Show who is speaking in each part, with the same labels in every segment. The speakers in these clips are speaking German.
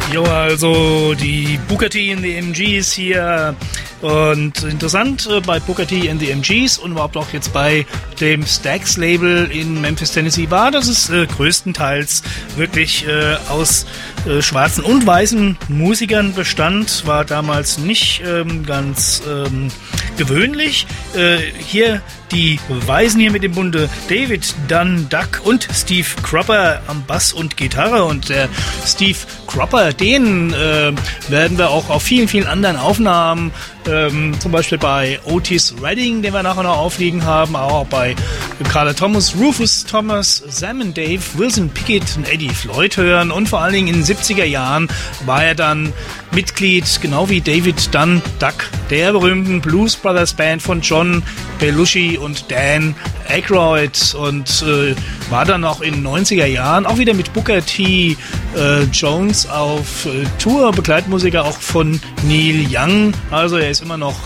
Speaker 1: Jo, also die Booker T and the MGs hier. Und interessant bei Booker T and the MGs und überhaupt auch jetzt bei dem Stax-Label in Memphis, Tennessee war, dass es größtenteils wirklich aus schwarzen und weißen Musikern bestand. War damals nicht ganz gewöhnlich. Hier die Weißen hier mit dem Bunde: David Dunn Duck und Steve Cropper am Bass und Gitarre. Und der Steve Cropper, den werden wir auch auf vielen, vielen anderen Aufnahmen, zum Beispiel bei Otis Redding, den wir nachher noch aufliegen haben, auch bei Carla Thomas, Rufus Thomas, Sam and Dave, Wilson Pickett und Eddie Floyd hören. Und vor allen Dingen in den 70er Jahren war er dann Mitglied, genau wie David Dunn Duck, der berühmten Blues Brothers Band von John Belushi und Dan Aykroyd, und war dann auch in den 90er Jahren auch wieder mit Booker T. Jones auf Tour, Begleitmusiker auch von Neil Young. Also er ist immer noch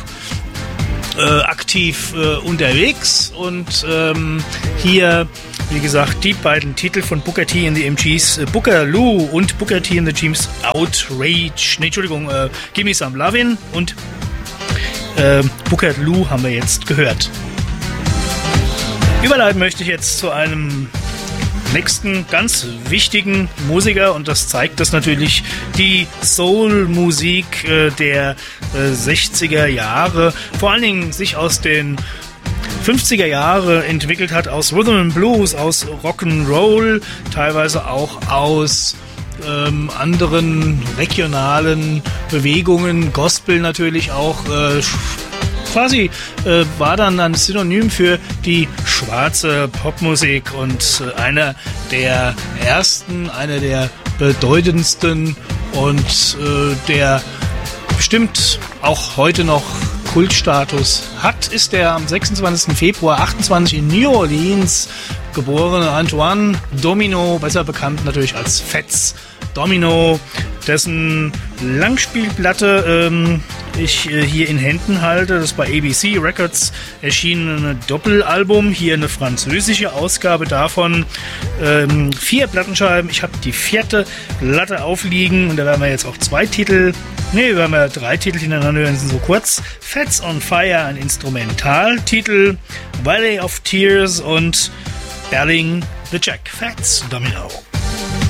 Speaker 1: aktiv unterwegs. Und hier, wie gesagt, die beiden Titel von Booker T and the MGs, Booker Lou und Booker T and the Teams Outrage, Give Me Some Lovin', und Booker Lou haben wir jetzt gehört. Überleiten möchte ich jetzt zu einem nächsten ganz wichtigen Musiker, und das zeigt, dass natürlich die Soul-Musik der 60er Jahre vor allen Dingen sich aus den 50er Jahre entwickelt hat, aus Rhythm and Blues, aus Rock'n'Roll, teilweise auch aus anderen regionalen Bewegungen, Gospel natürlich auch, quasi war dann ein Synonym für die schwarze Popmusik und einer der ersten, einer der bedeutendsten und der bestimmt auch heute noch Kultstatus hat, ist der am 26. Februar 28 in New Orleans geborene Antoine Domino, besser bekannt natürlich als Fats Domino, dessen Langspielplatte ich hier in Händen halte. Das bei ABC Records erschienene Doppelalbum, hier eine französische Ausgabe davon, 4 Plattenscheiben. Ich habe die 4. Platte aufliegen, und da werden wir jetzt auch 3 Titel hintereinander hören, sind so kurz. Fats on Fire, ein Instrumentaltitel, Valley of Tears und Berling the Jack. Fats Domino.